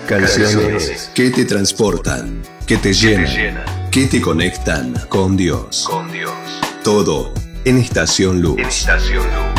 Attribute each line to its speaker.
Speaker 1: Canciones que te transportan, que te llenan, que te conectan con Dios. Todo en Estación Luz.